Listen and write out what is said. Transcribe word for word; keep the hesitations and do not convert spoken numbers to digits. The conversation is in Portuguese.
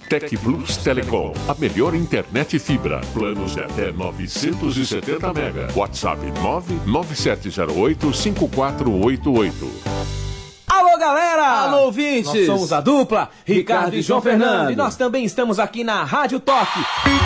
Tec Plus Telecom, a melhor internet fibra. Planos de até novecentos e setenta mega. WhatsApp nove nove sete zero oito cinco quatro oito oito. Alô, galera! Alô, ouvintes! Nós somos a dupla Ricardo e João Fernando. E nós também estamos aqui na Rádio Toque.